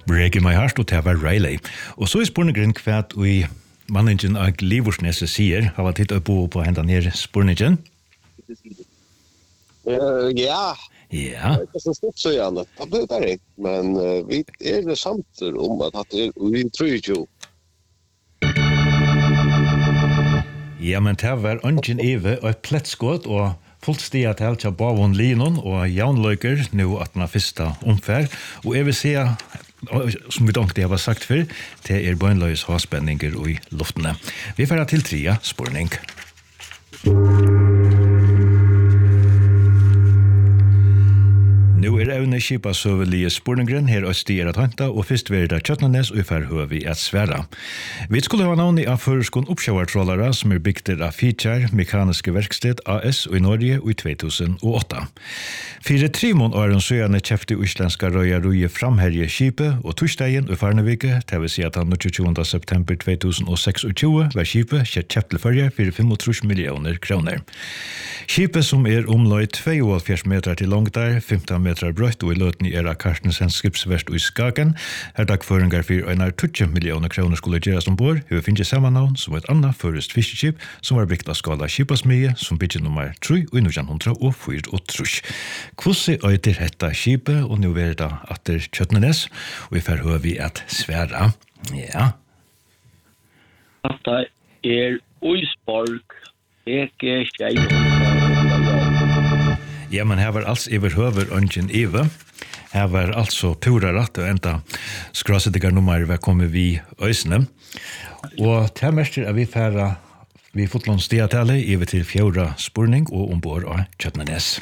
Breaking My Heart og det var Riley. Og så spurningen kvært i manningen av Livorsneset sier, har vært hittet på hendan her spurningen? Ja. Ja. Det så stort så gärna. Det där är. Men vi det samt om att det vi tror ju. Ja, men det var ungen Eve og et plettskått og fullt stia til til Bavon Linon og Jaunløyker nå at den har første omfær. Og jeg vil si, som vi det har sagt før, det bøgnløys havspenninger i luftene. Vi får til 3 spurning. Nu evne skipa søvelige spurningren her østi at hanta, og fyrst vil det Kjøtnanes og færhøv vi at sværa. Vi skulle ha navn i føreskon oppsjøvartrollere som bygter av Feature Mekaniske Verksted AS og i Norge i 2008. 4-3 åren søjane kjefte islandska røya røye framherje skipet og torsdagen og Farnevike, det vil si at han 22. september 2026 var skipet kjeft til førje for 35 millioner kroner. Skipet som omløy 72 meter til langtar, 15 meter brøtt og i løten i Karstensens skipsverst i Skagen. Her dagføringar for en 20 millioner kroner skulle gjøres ombord, har finnet samme navn som et annet først fiskeskip som var bygd av skala skipasmie som bygd nummer 3 og i 1904 og trus. Hvordan er det dette skipet, og nå er det etter Kjøtnanes, og vi får vi at svære. Ja. Dette Uisborg, ikke skjeit. Ja, men her var alls overhøver ungen Eve. Her var altså pura rett og enda skrasetikker nummer hva kommer vi øysene. Og til mester vi færre vi fotlån stiatale Eve til 4 spurning og ombord av Kjøtnanes.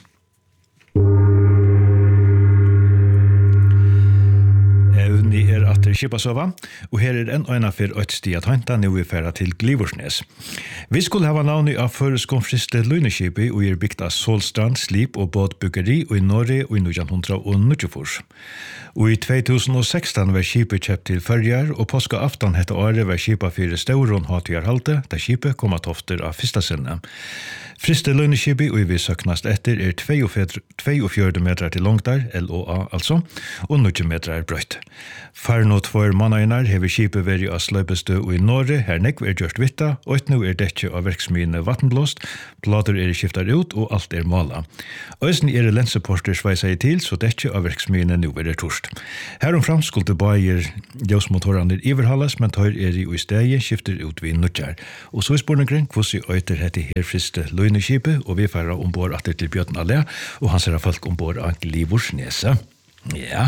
Evni atter Kipasova, og her en øyna for øtsti at hanta nå vi færa til Glivorsnes. Vi skulle hava navnet av føreskonfriste løyneskipi og bygd av Solstrand, Slip og båtbyggeri og i Norge og i 1994. Og i 2016 var skipet kjøpt til Førjar, og påska aftan hette året var skipet for Stauron Hatjarhalte, da skipet kom at ofter av fyrsta sinne. Friste løyneskipi og vi søknast etter 42 meter til langtar, LOA altså, og 90 meter brøtt. Farno 2 mannøynar hever skipet vært av sløpestø og i Norge, her nekv gjørst vitta, og nå dekkje av verksmyene vattenblåst, plater skiftar ut, og alt mala. Øysen lenseporter sveisa i til, så dekkje av verksmyene nå torst. Heromfram skulle bæger ljøsmotorene iverhalles, men tar i stegi skifter ut vi nødjar. Og så spurningen hvordan øyter hette her friste løyneskipet, og vi færa ombord atter til Bjørn Allé, og han ser folk ombord av Livorsneset. Ja.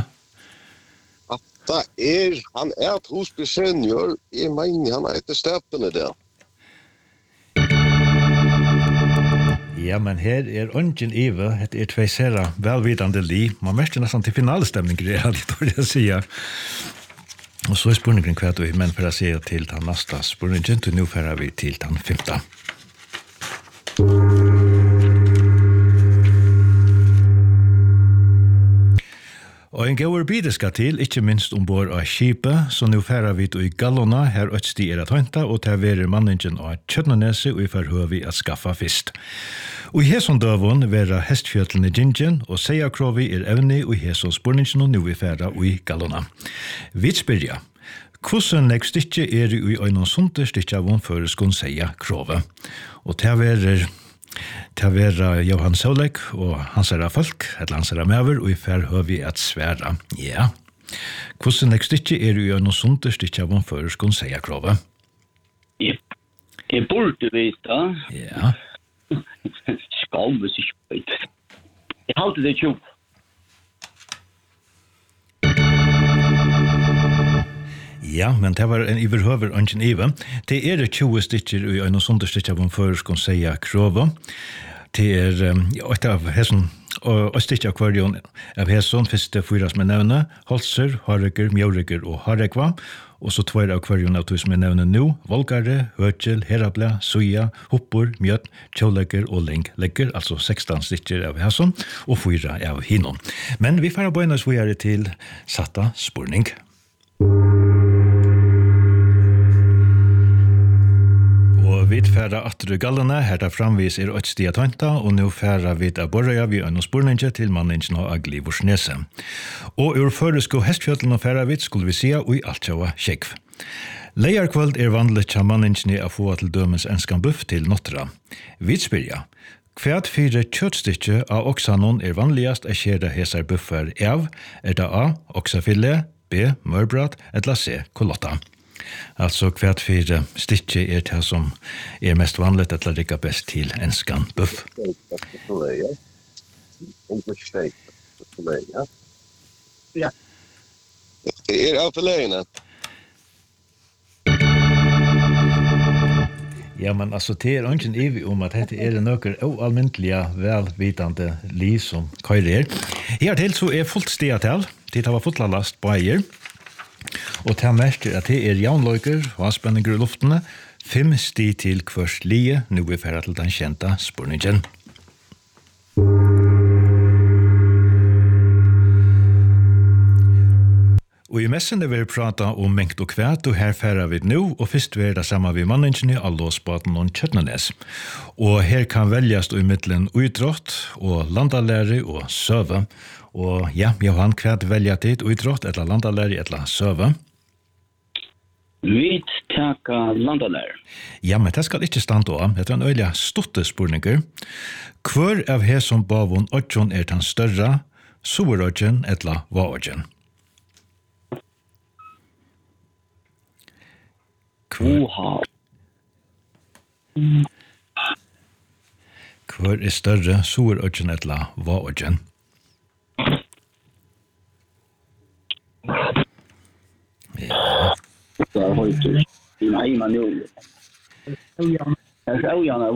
Han et Husby senior, jeg mener han etter støpene der. Ja, men her ungen Eve, det 2 sera velvidande li. Man merker nesten til finalestemninger, det sier. Og så spurningen hva du, men for å se til den neste spurningen, så nå fører vi til den 5. Og en gauer bide skal til, ikke minst ombord av skipet, så nå færer vi i Gallona, her øtsti at hanta, og til verer manningen av Kjøtnaneset, og i forhøver vi at skaffa fist. Og i heson døvun vera hestfjøtlene Gingen, og Seiakrovi evne, og i heson spurningen, og nå vi færer i Gallona. Vi spyrja, hvordan nek stikje i øyne sunte stikje av føreskon Seiakrovi? Og til verer Johan Saulek og hans folk, eller hans mever, og i fær høver vi at svære. Ja. Hvordan nek stikje i øyne sunte stikje av føreskon Seiakrovi? Jeg burde vite. Ja. Skalves ikke veit. Jeg halte det tjo. Ja, men det var en iverhøver ungen Eve. Det 20 stykker i en sånne stykker av føreskon Seiakrovi. Det et av hessen og stykker av kvarjon av hessen, første 4 som nevner, Holser, Hareker, Mjøreker og Harekva, og så 2 av kvarjon av 2 som nevner nå, Volgare, Høtjel, Herable, Suja, Hoppor, Mjøt, Kjøleker og Lengleker, altså 16 stykker av hessen, og 4 av hinnom. Men vi får bøyne oss videre til satta spurning. Og vi færa atter i gallene, her der framvis et stia tøynta, og nå færa vi av borreia vi en spurninge til manningen av Glivorsnese. Og ur føresko hestfjøtlen og færa vi skulle vi sia ui altsjåa kjekv. Leierkvöld vanlig tja manningen av få til dømens enskan buff til nottra. Vi spyrja, kvært fire kjøttstykje av oksanon vanligast skjera hesar buffer av, det A, oksafille, B, mørbrat, eller C, kolotta. Altså kvært fire stykje det som mest vanligt eller rikka best til enskan buff. Ja. Det av filéerna. Ja, men altså, det ingen evig om at dette nøkker oalmyntliga velvitande li som køyrer. Hertil så fullt stiatel, det har fullt last på eier, og det merker at det jaunløyker og avspenninger i luftene, 5 sti til kvørst lie, nå ferdig til den kjente spurningen. Og i messene vil prata om mengt og kvært, og her færer vi nå, og først vil det samme vi manningene av Låsbaten og Kjøtnenes. Og her kan velges i midtelen utrått, og landalære og søve. Og ja, Johan, kvært velger tid utrått, eller landalære, eller søve? Vi takker landalære. Ja, men det skal ikke stande av. Det en øyelig stotte spurninger. Hvor av her som bavon åtjon den større, soveråtjen eller vaåtjen? Hvor større soveråtjen eller vaåtjen? Ja. Nei, man jo. Øyene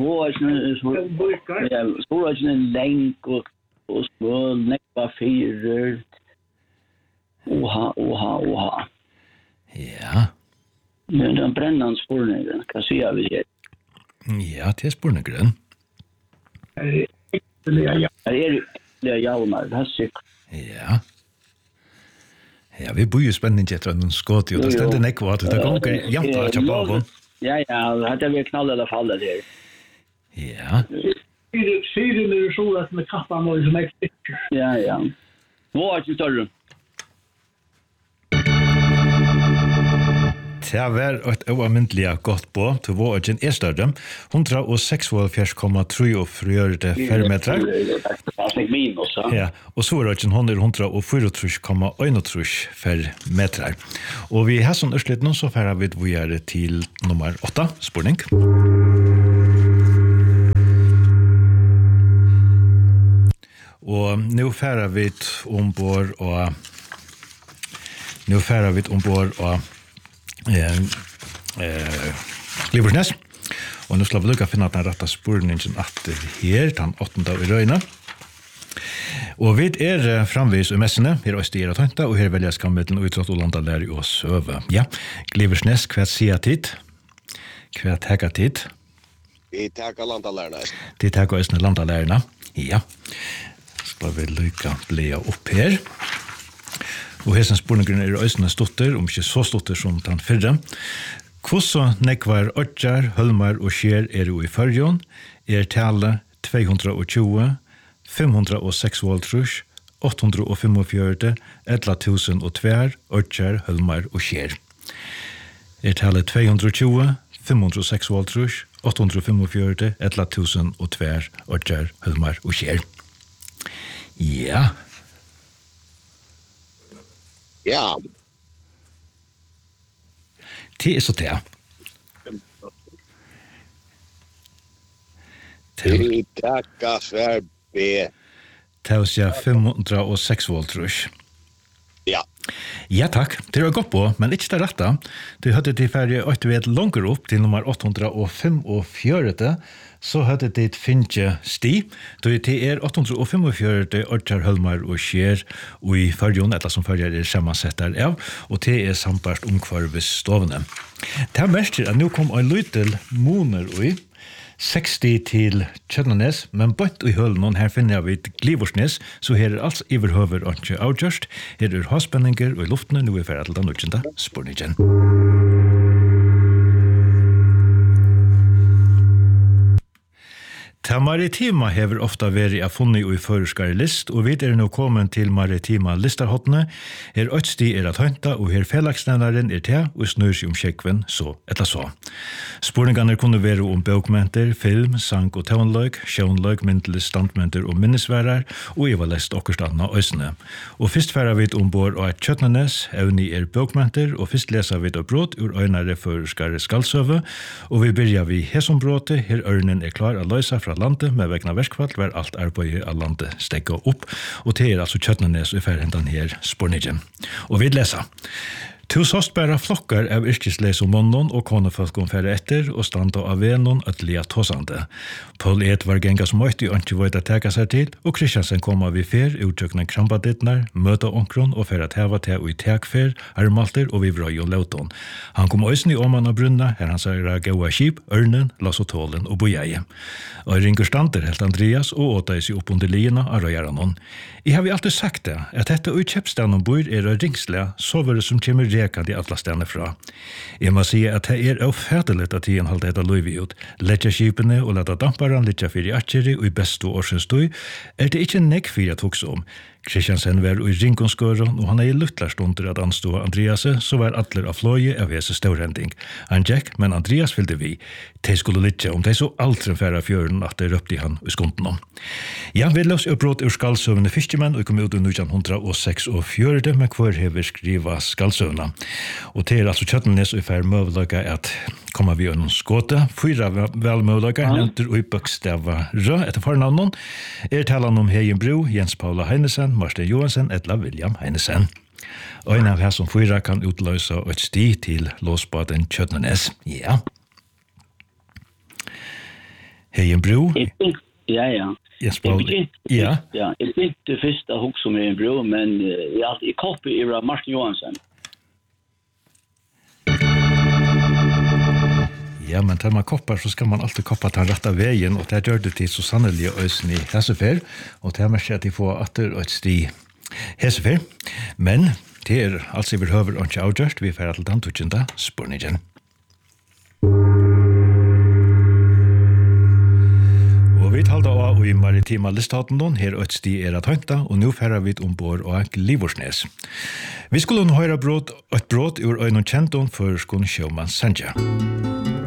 soveråtjen lenk og smøl, nekva fyrer. Oha. Ja. Men den brennende spurningen, hva sier vi her? Ja, det spurningen. Det jaunar, det sikkert. Ja. Ja, vi bor jo spenning etter en skåt, og det stender nekva at det gonger jant av kjappa av. Ja, det vi knall eller fallet her. Ja. Syren så at med kappa må som sikker. Ja. Hva ikke større? Det var et oamyntliga godt på, til vågen større, 146,3 fermetrar. Ja, og så vågen 134,1 fermetrar. Og vi har sånn ørslitt nå, så færer vi videre til nummer 8, spurning. Og nå færer vi ombord og Glivorsnes. Og nå skal vi lukka finne at den rette spurningen atter her, den 8. i røyna. Og vi framvis i messene, her er Østier og Tønta, og her velges kammelen utrått og landalære og søve. Ja, Glivorsnes, hva sier tid? Hva teker tid? Vi takker landalærerne. De teker også landalærerne. Ja. Skal vi lukka bli opp her. Og hessen spurningen øysene stotter, om ikke så stotter som den fyrre. Hvordan nekvar åtjar, hølmar og skjer jo i førjon, tale 220, 506, 845, 11.002, åtjar, hølmar og skjer. Tale 220, 506, 845, 11.002, åtjar, hølmar og skjer. Ja. Ja. Det så det. Vi takker svar B. Det er 506 Ja. Ja, takk. Det var godt på, men ikke det rette. Du hadde til ferie 8 vet langer opp til nummer 845, så hadde det finne sti. Det 845 åtjar, hølmar og skjer i førjon, etter som førjer sammensetter av, og det sampart omkvarves stovene. Det mest at nå kom en lytel moner i 60 til Kjøtnenes, men bøtt i hølen, her finner vi Glivorsnes, så her altså iverhøver og ikke avgjørst. Her havspenninger og i luftene, nå ferdig til den nødkjente spurningen. Ta maritima hever ofta veri a funni i føreskare list, og vi nå kommet til maritima listarhotne. Her øtsti at høynta, og her felagsnevnaren te, og snur seg sjekven, så etla så. Spurningane kunne være bøkmenter, film, sang og tøvnløg, sjøvnløg, myndelig standmenter og minnesværar, og jeg var lest okkerstanna øysene. Og fyrst færa vi ombord av et Kjøtnenes, evni bøkmenter, og fyrst lesa vi brot ur øynare føreskare skalsøve, og vi byrja vi hesombrote, her ørnen klar a løysa fra landet med vegna verskfall var alt arbeidet av landet stegga opp, og det altså Kjøtnenes og færhentan her spornigen. Og vi lesa. To såst bæra flokkar av yrkesleis og månån og konefolk færre etter og standa av venon øtliga tåsande. Paul var genga som øyt i ønske vøyt teka seg til, og Kristiansen kom av i fer, uttrykkene krampadittnar, møta onkron og færre teva til og i tekfer, armalter og vi vrøy og lauton. Han kom øysen i åman av brunna, her han sier gaua skip, ørnen, lasotålen og bojeie. Og ringer stander helt Andreas og åta seg opp under liena av røyaranon. Jeg har vi alltid sagt det, at dette utkjepsstaden bor ringslega, så var det som kommer rekande alla stene fra. Jeg må si at det avfædelig at tiden holdt dette løyvi ut. Letja skipene og leta damparan letja fyrir atjeri og i bestu årsensstøy, det ikke nekk fyrir at hoksa om. Kristiansen var i ringonskøren, og han i luttlarstunder at anstå Andreas, så var atler av fløye av hese størrending. Han gikk, men Andreas fyllte vi. De skulle litja om de så aldri færa fjøren at de røpte han i skunden om. Ja, vi løs oppbrott ur skalsøvende fiskemenn, og kom ut i 1906 og fjørde, men hver hever skriva skalsøvna. Og det altså Kjøtnenes og fær møvlaga at kommer vi gjennom skåte, 4 velmøvlaga, nevnter og i bøkstava rød etter fornavnen, talan om Heien Bro, Jens Paula Heinesen, Marsten Johansen, etla William Heinesen. Og en av her som 4 kan utløse et sti til låsbaden Kjøtnenes. Ja. Heien Bro. Ja. Jens Paula. Ja. Ja, jeg begynte først å huske om Heien Bro, men jeg kopper i Marsten Johansen. Ja, men tar man koppar så skal man alltid koppa til den rette veien, og det gjør det til så sannelig øysen i Hesefer, og det er mer at de får atter og et sti Hesefer. Men det altså vi behøver å ikke avgjørst, vi får til den tutsjenta spørningen. Og vi talte av i maritima listhaten her og et sti at høynta, og nå færer vi ombord av Livorsnes. Vi skulle nå høre et brot ur øyne kjenton for skån sjåmann Sandja.